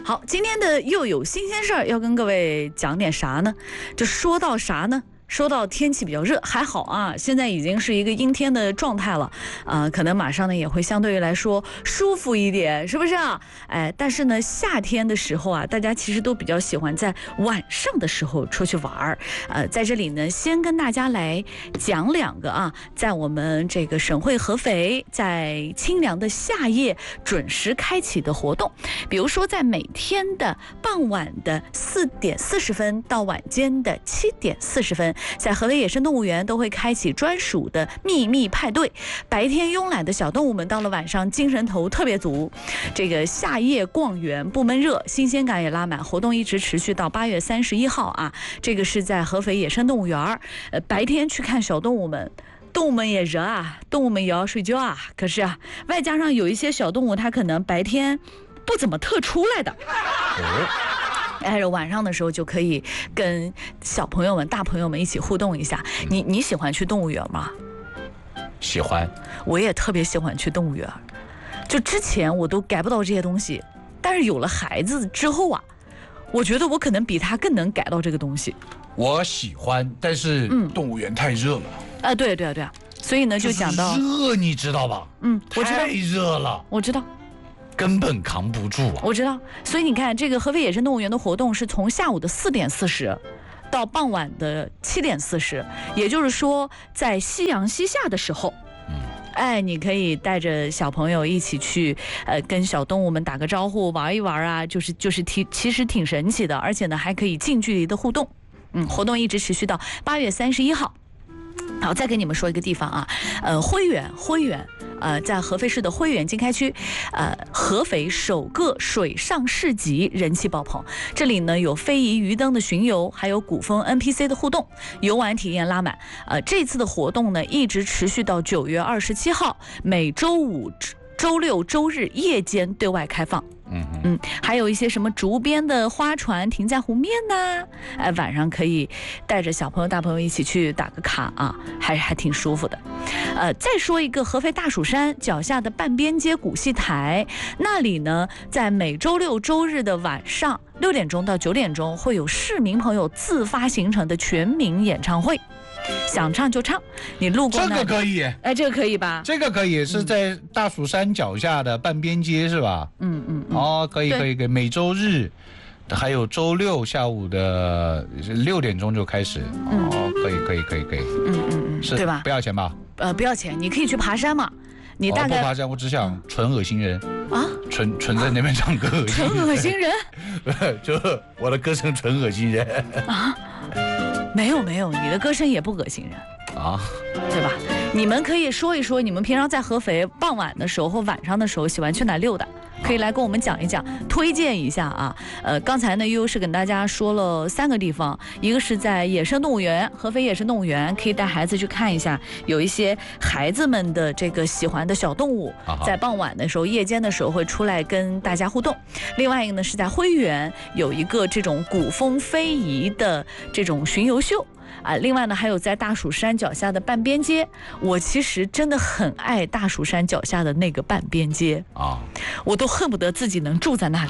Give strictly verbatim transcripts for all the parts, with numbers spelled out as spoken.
好，今天的又有新鲜事儿要跟各位讲点啥呢？就说到啥呢？说到天气比较热，还好啊，现在已经是一个阴天的状态了，呃，可能马上呢也会相对于来说舒服一点，是不是啊？哎，但是呢，夏天的时候啊，大家其实都比较喜欢在晚上的时候出去玩儿。呃，在这里呢，先跟大家来讲两个啊，在我们这个省会合肥，在清凉的夏夜准时开启的活动，比如说在每天的傍晚的四点四十分到晚间的七点四十分。在合肥野生动物园都会开启专属的秘密派对，白天慵懒的小动物们到了晚上精神头特别足，这个夏夜逛园不闷热，新鲜感也拉满，活动一直持续到八月三十一号啊，这个是在合肥野生动物园，呃，白天去看小动物们。动物们也热啊，动物们也要睡觉啊，可是啊，外加上有一些小动物它可能白天不怎么特出来的。哎，晚上的时候就可以跟小朋友们、大朋友们一起互动一下。你你喜欢去动物园吗？ 喜欢， 我也特别喜欢去动物园。就之前我都 get 不到这些东西，但是有了孩子之后啊，我觉得我可能比他更能 get 到这个东西。 我喜欢，但是动物园太热了。 啊、嗯，对对对，所以呢就讲到热，你知道吧？ 嗯，我知道， 太热了， 我知道。 根本扛不住啊！ 我知道，所以你看，这个合肥野生动物园的活动是从下午的四点四十到傍晚的七点四十，也就是说，在夕阳西下的时候，嗯，哎，你可以带着小朋友一起去，呃，跟小动物们打个招呼，玩一玩啊，就是就是挺其实挺神奇的，而且呢还可以近距离的互动。嗯，活动一直持续到八月三十一号。好，再给你们说一个地方啊，呃，辉园，辉园。呃，在合肥市的辉园经开区，呃，合肥首个水上市集人气爆棚。这里呢有非遗鱼灯的巡游，还有古风 N P C 的互动，游玩体验拉满。呃，这次的活动呢一直持续到九月二十七号，每周五、周六、周日夜间对外开放。嗯嗯，还有一些什么竹编的花船停在湖面呐、啊，哎，晚上可以带着小朋友、大朋友一起去打个卡啊，还还挺舒服的。呃，再说一个合肥大蜀山脚下的半边街古戏台，那里呢，在每周六、周日的晚上六点钟到九点钟，会有市民朋友自发形成的全民演唱会。想唱就唱，你路过这个可以， 哎，这个可以吧？ 这个可以，是在大蜀山脚下的半边街是吧？嗯嗯嗯。哦，可以可以可以，每周日，还有周六下午的六点钟就开始。嗯、哦，可以可以可以可以。嗯嗯嗯，是对吧？不要钱吧？ 呃，不要钱，你可以去爬山嘛。你大概、 哦、不爬山，我只想纯恶心人啊，纯纯在那边唱歌， 纯恶心人， 就我的歌声纯恶心人啊。 没有没有，你的歌声也不恶心人啊，对吧？你们可以说一说，你们平常在合肥傍晚的时候或晚上的时候喜欢去哪溜达？可以来跟我们讲一讲，推荐一下啊。呃，刚才呢又是跟大家说了三个地方，一个是在野生动物园，合肥野生动物园，可以带孩子去看一下，有一些孩子们的这个喜欢的小动物，在傍晚的时候、夜间的时候会出来跟大家互动。另外一个呢是在辉园，有一个这种古风非遗的这种巡游秀。啊，另外呢，还有在大蜀山脚下的半边街，我其实真的很爱大蜀山脚下的那个半边街啊，我都恨不得自己能住在那里。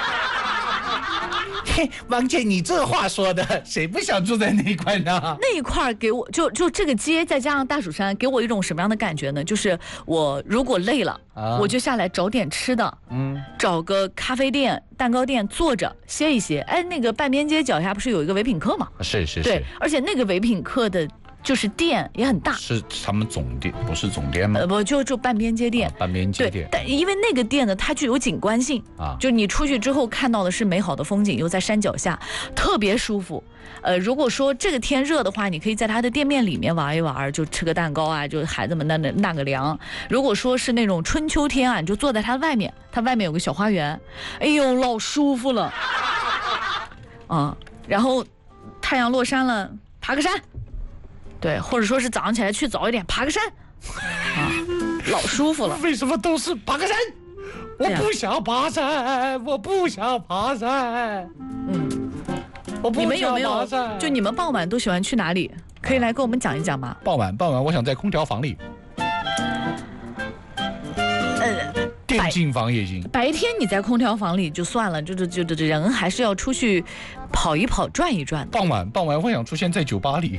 嘿，王姐，你这话说的，谁不想住在那一块呢？ 那一块给我就就这个街，再加上大蜀山，给我一种什么样的感觉呢？就是我如果累了，啊、我就下来找点吃的，嗯，找个咖啡店、蛋糕店坐着歇一歇。哎，那个半边街脚下不是有一个唯品客吗？ 是是是， 对，而且那个唯品客的。就是店也很大， 是他们总店，不是总店吗？ 呃，不，就就半边街店， 啊、半边街店。 但因为那个店呢，它具有景观性啊，就你出去之后看到的是美好的风景，又在山脚下，特别舒服。呃，如果说这个天热的话，你可以在它的店面里面玩一玩，就吃个蛋糕啊，就孩子们那纳个凉。如果说是那种春秋天啊，你就坐在它外面，它外面有个小花园，哎呦，老舒服了。啊，然后太阳落山了，爬个山。对，或者说是早上起来去早一点，爬个山，啊，老舒服了。 为什么都是爬个山？我不想爬山，我不想爬山。嗯，我不想爬山。 你们有没有？就你们傍晚都喜欢去哪里？可以来跟我们讲一讲吗？ 傍晚，傍晚，我想在空调房里。 呃， 电竞房也行。 白天你在空调房里就算了，就是就就人还是要出去跑一跑、转一转的。 傍晚傍晚会想出现在酒吧里，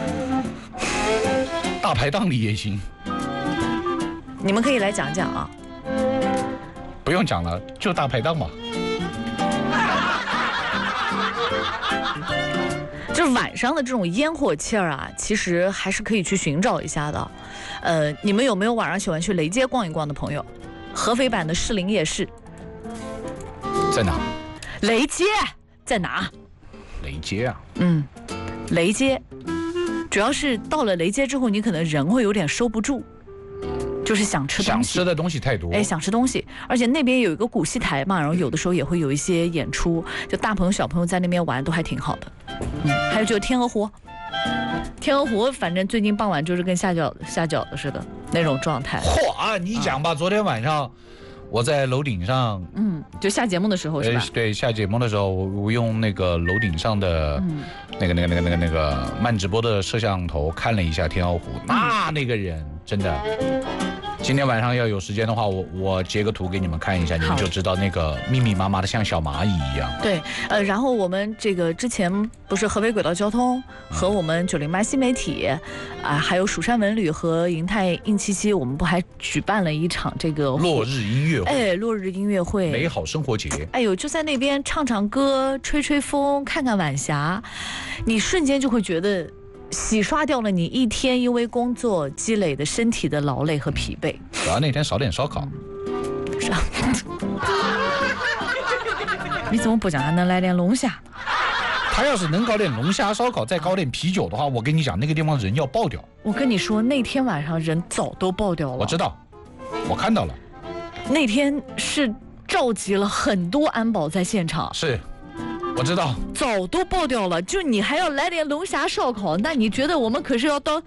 大排档里也行。 你们可以来讲讲啊。 不用讲了，就大排档嘛。 就是晚上的这种烟火气儿啊，其实还是可以去寻找一下的。呃，你们有没有晚上喜欢去雷街逛一逛的朋友？合肥版的士林夜市在哪？ 雷街在哪？ 雷街啊。 嗯，雷街，主要是到了雷街之后，你可能人会有点收不住。就是想吃东西， 想吃的东西太多， 哎，想吃东西，而且那边有一个古戏台嘛，然后有的时候也会有一些演出，就大朋友小朋友在那边玩都还挺好的。嗯，还有就是天鹅湖，天鹅湖反正最近傍晚就是跟下饺下饺子似的那种状态。 嚯啊，你讲吧，啊、昨天晚上我在楼顶上， 嗯，就下节目的时候是吧？ 呃、对，下节目的时候，我我用那个楼顶上的、嗯、那个那个那个那个那个慢直播的摄像头看了一下天鹅湖，那那个人真的。今天晚上要有时间的话，我我截个图给你们看一下，你们就知道那个密密麻麻的像小蚂蚁一样。 对，呃，然后我们这个之前不是合肥轨道交通和我们九零八新媒体啊、呃，还有蜀山文旅和银泰硬七七，我们不还举办了一场这个落日音乐会？ 哎，落日音乐会， 美好生活节。 哎呦，就在那边唱唱歌、吹吹风、看看晚霞，你瞬间就会觉得。洗刷掉了你一天因为工作积累的身体的劳累和疲惫。 主要那天少点烧烤。 是啊。你怎么不讲还能来点龙虾？ 他要是能搞点龙虾烧烤，再搞点啤酒的话，我跟你讲，那个地方人要爆掉。 我跟你说，那天晚上人早都爆掉了。 我知道，我看到了。 那天是召集了很多安保在现场。 是。我知道， 早都爆掉了。就你还要来点龙虾烧烤，那你觉得我们可是要到，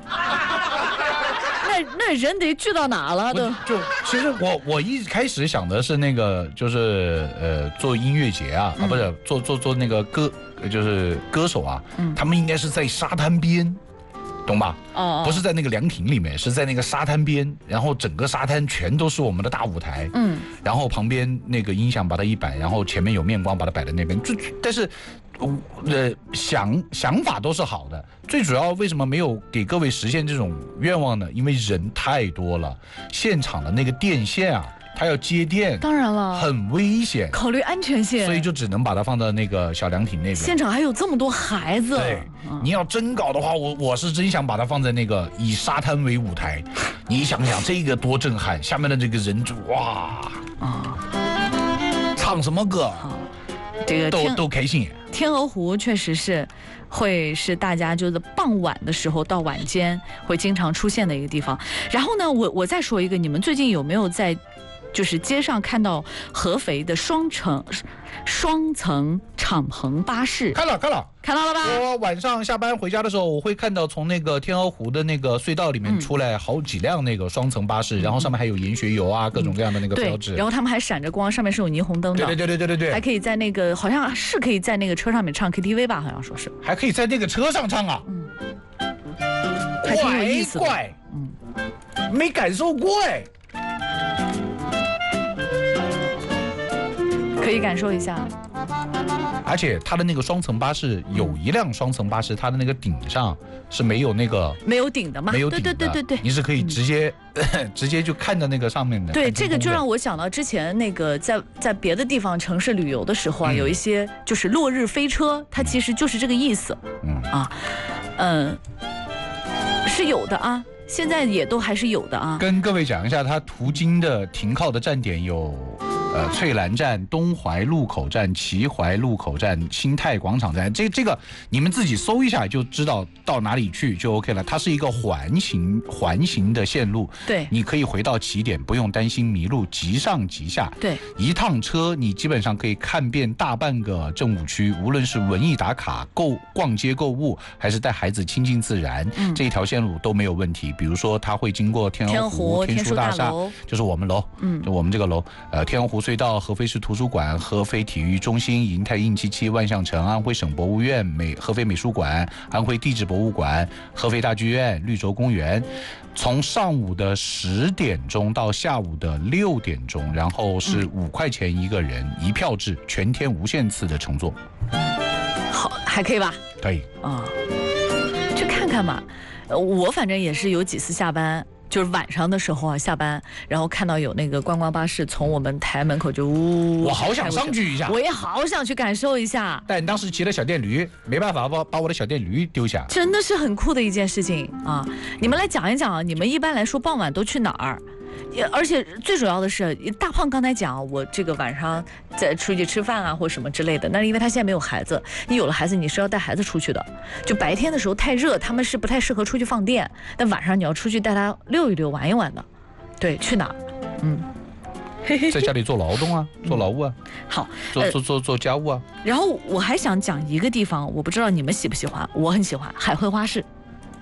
那那人得聚到哪了都？ 就其实我我一开始想的是那个就是呃做音乐节啊、嗯、啊不是做做做那个歌就是歌手啊、嗯，他们应该是在沙滩边。懂吧？哦，不是在那个凉亭里面，是在那个沙滩边，然后整个沙滩全都是我们的大舞台，嗯，然后旁边那个音响把它一摆，然后前面有面光把它摆在那边，就但是，呃，想想法都是好的，最主要为什么没有给各位实现这种愿望呢？因为人太多了，现场的那个电线啊。他要接电， 当然了， 很危险， 考虑安全性， 所以就只能把它放到那个小凉亭那边。 现场还有这么多孩子， 对，嗯、你要真搞的话，我我是真想把它放在那个以沙滩为舞台，你想想这个多震撼，下面的这个人就哇啊，唱什么歌，啊、 这个都都开心。 天鹅湖确实是。会是大家就是傍晚的时候到晚间会经常出现的一个地方。然后呢，我我再说一个，你们最近有没有在就是街上看到合肥的双层双层敞篷巴士？ 看了看了看到了吧？ 我晚上下班回家的时候，我会看到从那个天鹅湖的那个隧道里面出来好几辆那个双层巴士，嗯、然后上面还有盐学油啊、嗯、各种各样的那个标志。 然后他们还闪着光，上面是有霓虹灯的。 对对对对对对。 还可以在那个好像是可以在那个车上面唱 K T V 吧？好像说是。 还可以在那个车上唱啊？嗯。 还挺有意思的。 怪，嗯，没感受过哎。 可以感受一下， 而且它的那个双层巴士有一辆双层巴士，它的那个顶上是没有那个没有顶的吗？ 没有顶的， 对对对对对， 你是可以直接、嗯、直接就看着那个上面的。 对，这个就让我想到之前那个在在别的地方城市旅游的时候啊，嗯、有一些就是落日飞车，它其实就是这个意思。嗯啊，嗯，是有的啊。现在也都还是有的啊。 跟各位讲一下，它途经的停靠的站点有。呃，翠兰站、东淮路口站、齐淮路口站、新泰广场站，这这个你们自己搜一下就知道到哪里去就 OK 了。它是一个环形环形的线路， 对， 你可以回到起点，不用担心迷路，即上即下。 对， 一趟车你基本上可以看遍大半个政务区，无论是文艺打卡、购逛街购物，还是带孩子亲近自然，嗯、这一条线路都没有问题。比如说，它会经过天鹅湖、天书大厦，就是我们楼，嗯，就我们这个楼，呃，天鹅湖。 湖隧道、合肥市图书馆、合肥体育中心、银泰印七七、万象城、安徽省博物院、美合肥美术馆、安徽地质博物馆、合肥大剧院、绿洲公园。从上午的十点钟到下午的六点钟，然后是五块钱一个人，一票制，全天无限次的乘坐。 好，还可以吧？ 可以啊、嗯，去看看嘛。我反正也是有几次下班。就是晚上的时候啊，下班然后看到有那个观光巴士从我们台门口就呜， 我好想上去一下， 我也好想去感受一下。 但当时骑了小电驴，没办法把把我的小电驴丢下， 真的是很酷的一件事情啊！你们来讲一讲啊，你们一般来说傍晚都去哪儿？也而且最主要的是，大胖刚才讲，我这个晚上再出去吃饭啊，或什么之类的。那因为他现在没有孩子，你有了孩子，你是要带孩子出去的。就白天的时候太热，他们是不太适合出去放电。但晚上你要出去带他溜一溜、玩一玩的。对，去哪儿？嗯， 在家里做劳动啊，做劳务啊。 好， 做做做做家务啊。 然后我还想讲一个地方，我不知道你们喜不喜欢，我很喜欢海汇花市。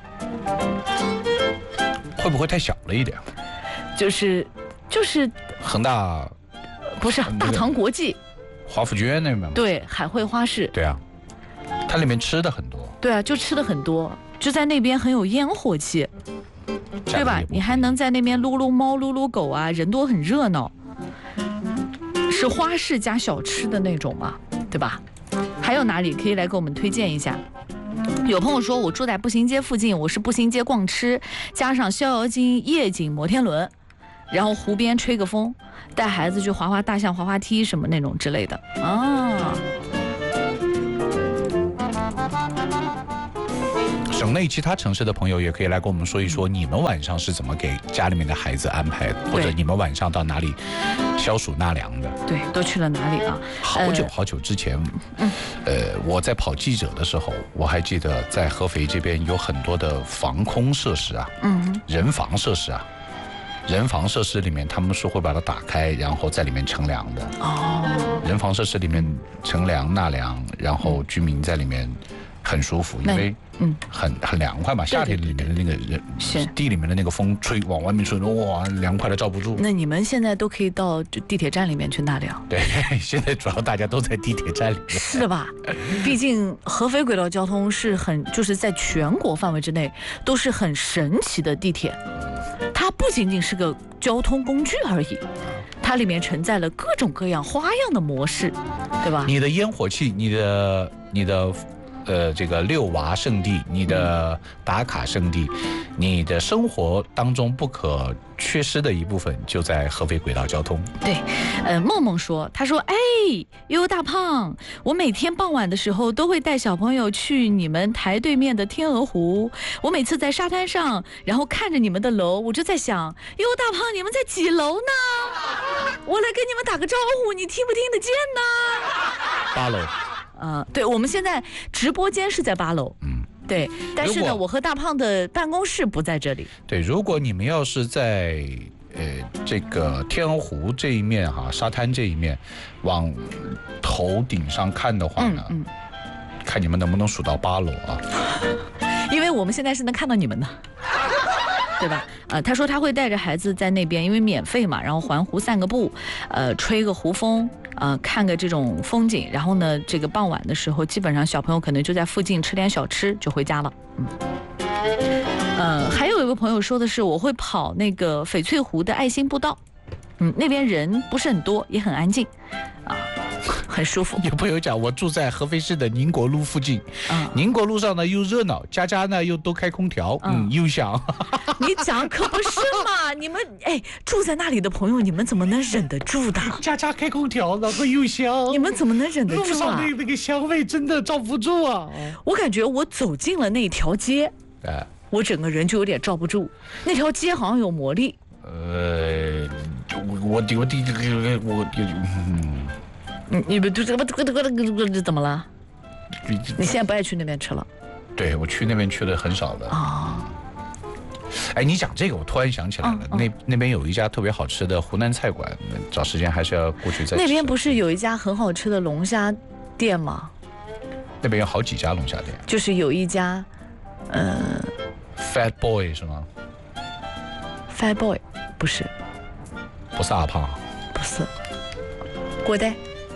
会不会太小了一点？ 就是就是恒大， 不是大唐国际， 华府剧院那边。 对，海汇花市。 对啊，它里面吃的很多。 对啊，就吃的很多，就在那边很有烟火气，对吧？你还能在那边撸撸猫、撸撸狗啊，人多很热闹，是花市加小吃的那种嘛，对吧？还有哪里可以来给我们推荐一下？有朋友说我住在步行街附近，我是步行街逛吃，加上逍遥津夜景摩天轮。然后湖边吹个风，带孩子去滑滑大象滑滑梯什么那种之类的啊。 省内其他城市的朋友也可以来跟我们说一说，你们晚上是怎么给家里面的孩子安排的，或者你们晚上到哪里消暑纳凉的？ 对，都去了哪里啊？ 好久好久之前，嗯，呃，我在跑记者的时候，我还记得在合肥这边有很多的防空设施啊，嗯，人防设施啊。人防设施里面，他们是会把它打开，然后在里面乘凉的。哦，人防设施里面乘凉纳凉，然后居民在里面很舒服，因为嗯很很凉快嘛。夏天里面的那个人地里面的那个风吹往外面吹，哇，凉快的罩不住。 那你们现在都可以到地铁站里面去纳凉。 对，现在主要大家都在地铁站里面。 是吧？毕竟合肥轨道交通是很就是在全国范围之内都是很神奇的地铁。它不仅仅是个交通工具而已，它里面承载了各种各样花样的模式，对吧？ 你的烟火气，你的你的呃这个遛娃圣地，你的打卡圣地，你的生活当中不可缺失的一部分就在合肥轨道交通。 对，呃，梦梦说，他说，哎，悠悠大胖，我每天傍晚的时候都会带小朋友去你们台对面的天鹅湖。我每次在沙滩上，然后看着你们的楼，我就在想，悠悠大胖，你们在几楼呢？我来跟你们打个招呼，你听不听得见呢？ 八楼。 呃，对，我们现在直播间是在八楼。嗯。对，但是呢，我和大胖的办公室不在这里。 对，如果你们要是在呃这个天鹅湖这一面哈、啊，沙滩这一面，往头顶上看的话呢，嗯嗯、看你们能不能数到八楼啊？ 因为我们现在是能看到你们的。对吧？呃，他说他会带着孩子在那边，因为免费嘛，然后环湖散个步，呃，吹个湖风，呃，看个这种风景。然后呢，这个傍晚的时候，基本上小朋友可能就在附近吃点小吃就回家了。嗯。呃，还有一个朋友说的是，我会跑那个翡翠湖的爱心步道，嗯，那边人不是很多，也很安静，啊。很舒服。 有朋友讲，我住在合肥市的宁国路附近，嗯、宁国路上呢又热闹，家家呢又都开空调，嗯，又香。 你讲可不是嘛？你们哎，住在那里的朋友，你们怎么能忍得住的？ 家家开空调，然后又香， 你们怎么能忍得住啊？ 路上的那个香味真的罩不住啊！ 我感觉我走进了那条街，哎，我整个人就有点罩不住。那条街好像有魔力。 呃，我我我第这个我嗯。 你你不这个这个这个这个怎么了？你现在不爱去那边吃了？ 对，我去那边去的很少的啊。哎，你讲这个，我突然想起来了，嗯嗯、那那边有一家特别好吃的湖南菜馆，找时间还是要过去再吃。 那边不是有一家很好吃的龙虾店吗？ 那边有好几家龙虾店， 就是有一家，呃 ，Fat Boy 是吗 ？Fat Boy 不是， 不是阿胖， 不是。 郭代。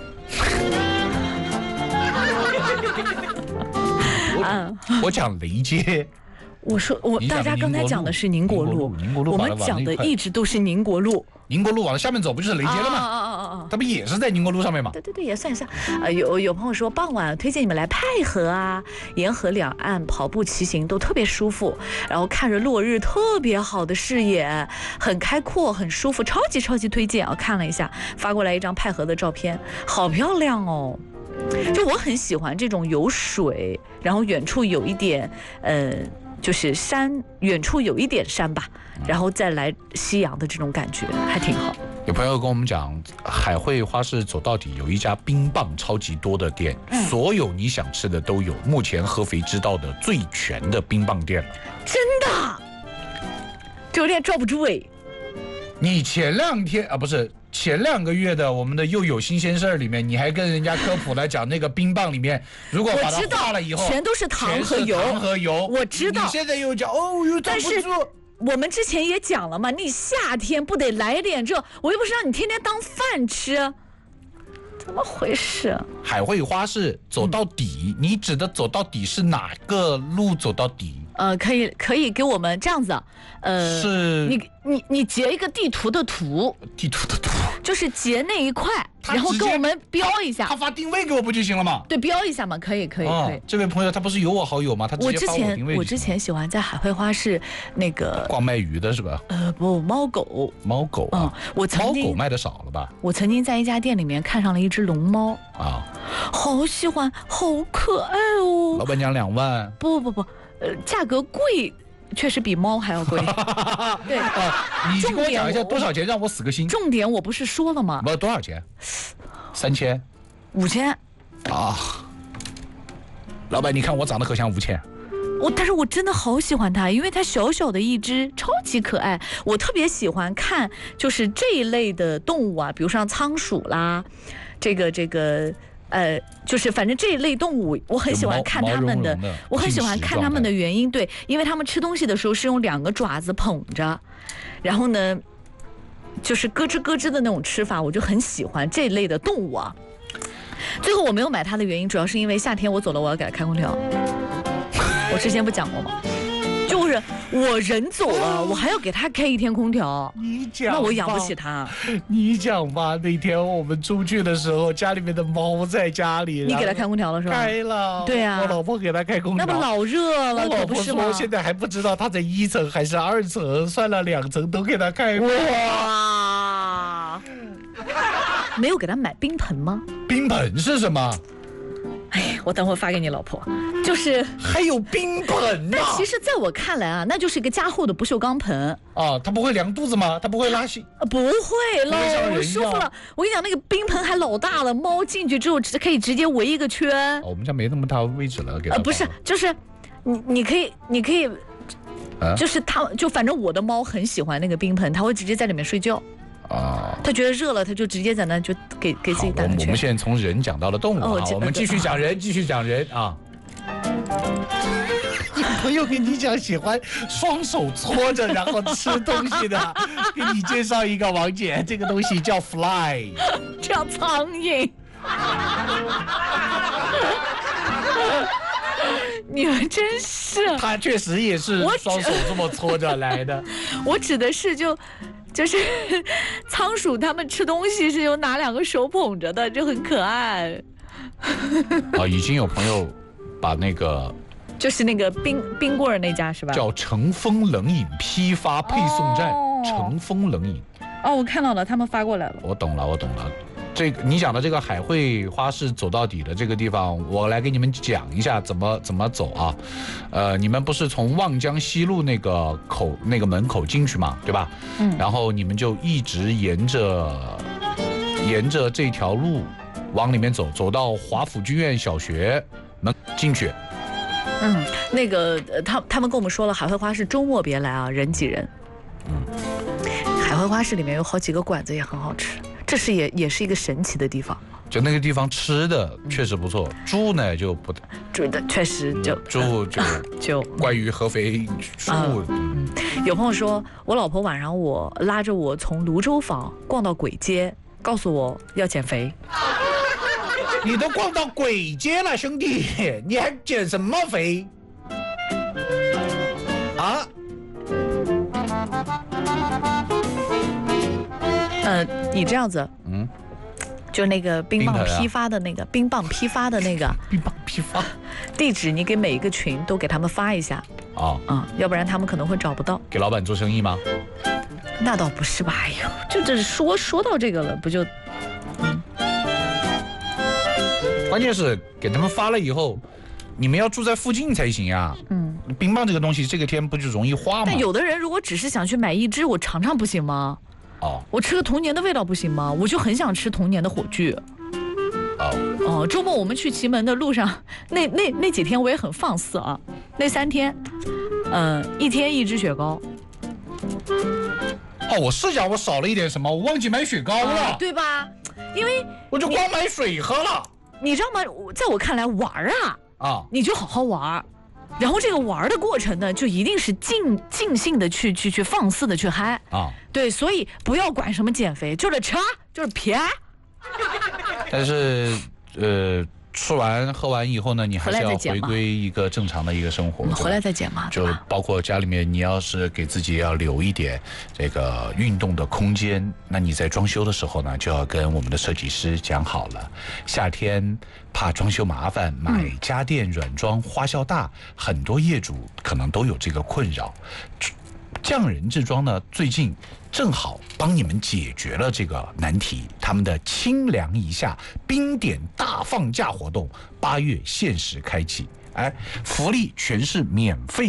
嗯，我讲雷街。 我说我大家刚才讲的是宁国路， 宁国路， 我们讲的一直都是宁国路。 宁国路往下面走不就是雷街了吗？ 啊啊啊啊！ 它不也是在宁国路上面吗？ 对对对，也算是。呃，有有朋友说傍晚推荐你们来派河啊，沿河两岸跑步骑行都特别舒服，然后看着落日特别好的视野，很开阔，很舒服，超级超级推荐啊！看了一下，发过来一张派河的照片，好漂亮哦。就我很喜欢这种有水，然后远处有一点呃。就是山，远处有一点山吧，然后再来夕阳的这种感觉，还挺好。 有朋友跟我们讲，海汇花市走到底有一家冰棒超级多的店，嗯、所有你想吃的都有。目前合肥知道的最全的冰棒店了。 真的？这有点抓不住哎。 你前两天啊，不是前两个月的我们的又有新鲜事儿里面，你还跟人家科普来讲那个冰棒里面，如果把它化了以后， 全都是糖和油， 糖和油， 我知道。 你现在又讲哦，又抓不住。 我们之前也讲了嘛，你夏天不得来点这？我又不是让你天天当饭吃。怎么回事？ 海汇花市走到底，嗯、你指的走到底是哪个路走到底？ 呃，可以可以给我们这样子，呃， 是你你你截一个地图的图， 地图的图， 就是截那一块，然后跟我们标一下。 他发定位给我不就行了吗？ 对，标一下嘛，可以可以、哦、可以。 这位朋友他不是有我好友吗？他直接发我定位。 我之前我之前喜欢在海汇花市那个逛卖鱼的是吧？ 呃，不，猫狗。 猫狗啊， 嗯、我曾经猫狗卖的少了吧？ 我曾经在一家店里面看上了一只龙猫啊， 好喜欢，好可爱哦。 老板娘两万？ 不不不。呃，价格贵，确实比猫还要贵。对， 啊，你跟我讲一下多少钱，让我死个心。 重点我不是说了吗？ 不，多少钱？三千？ 五千？ 啊！老板，你看我长得可像五千。 我，但是我真的好喜欢它，因为它小小的一只，超级可爱。我特别喜欢看，就是这一类的动物啊，比如像仓鼠啦，这个这个。呃，就是反正这一类动物，我很喜欢看它们的，我很喜欢看它们的原因，对，因为它们吃东西的时候是用两个爪子捧着，然后呢，就是咯吱咯吱的那种吃法，我就很喜欢这一类的动物啊。最后我没有买它的原因，主要是因为夏天我走了，我要给它开空调。我之前不讲过吗？就是我人走了，我还要给他开一天空调， 你讲， 那我养不起他。 你讲吧，那天我们出去的时候，家里面的猫在家里， 你给他开空调了是吧？ 开了， 对啊， 我老婆给他开空调， 那不老热了， 我老婆说现在还不知道他在一层还是二层，算了两层都给他开。 哇，没有给他买冰盆吗？ 冰盆是什么？ 哎，我等会发给你老婆。就是还有冰盆呢、啊。 但其实在我看来啊，那就是一个加厚的不锈钢盆啊。它不会凉肚子吗？它不会拉稀？ 啊，不会，老舒服了。我跟你讲，那个冰盆还老大了，猫进去之后可以直接围一个圈。 哦、我们家没那么大位置了，给它。 呃，不是，就是你你可以你可以，啊、就是它就反正我的猫很喜欢那个冰盆，它会直接在里面睡觉。啊，他觉得热了，他就直接在那就给给自己打个圈。 我们现在从人讲到了动物，哦、好，我们继续讲人，继续讲人啊。有朋友跟你讲喜欢双手搓着然后吃东西的，给你介绍一个王姐，这个东西叫 fly， 叫苍蝇。你们真是， 他确实也是双手这么搓着来的。 我指的是就。就是仓鼠它们吃东西是有拿两个手捧着的，就很可爱。 啊，已经有朋友把那个就是那个冰冰棍儿那家是吧？ 叫乘风冷饮批发配送站，哦、乘风冷饮。 哦，我看到了，他们发过来了。 我懂了，我懂了。这个你讲的这个海汇花市走到底的这个地方，我来给你们讲一下怎么怎么走啊。呃，你们不是从望江西路那个口那个门口进去嘛，对吧？嗯。然后你们就一直沿着沿着这条路往里面走，走到华府剧院小学门进去。 嗯，那个他他们跟我们说了，海汇花市周末别来啊，人挤人。嗯。海汇花市里面有好几个馆子也很好吃。这是也也是一个神奇的地方， 就那个地方吃的确实不错，嗯、住呢就不， 住的确实就、 嗯、住就就关于合肥住、嗯嗯，有朋友说我老婆晚上我拉着我从泸州坊逛到簋街， 告诉我要减肥。 你都逛到鬼街了，兄弟，你还减什么肥？啊？ 呃，你这样子，嗯，就那个冰棒批发的那个冰棒批发的那个冰棒批发地址，你给每一个群都给他们发一下啊，嗯，要不然他们可能会找不到。 给老板做生意吗？ 那倒不是吧，哎呦，就这说说到这个了，不就？嗯。 关键是给他们发了以后，你们要住在附近才行呀。嗯，冰棒这个东西，这个天不就容易化吗？ 但有的人如果只是想去买一支，我尝尝不行吗？哦，我吃个童年的味道不行吗？我就很想吃童年的火炬。哦哦，周末我们去祁门的路上，那那那几天我也很放肆啊。那三天，嗯、呃，一天一支雪糕。 哦，我是讲我少了一点什么，我忘记买雪糕了， 啊、对吧？因为我就光买水喝了。 你知道吗？在我看来，玩啊啊，你就好好玩，然后这个玩的过程呢，就一定是尽尽兴的去去去放肆的去嗨啊。对，所以不要管什么减肥，就是吃，就是撇。 但是呃，吃完喝完以后呢，你还是要回归一个正常的一个生活。 回来再减嘛， 就包括家里面，你要是给自己要留一点这个运动的空间，那你在装修的时候呢，就要跟我们的设计师讲好了。夏天怕装修麻烦，买家电软装花销大，很多业主可能都有这个困扰。匠人制装呢，最近正好帮你们解决了这个难题。他们的清凉一下冰点大放价活动，八月限时开启，哎，福利全是免费。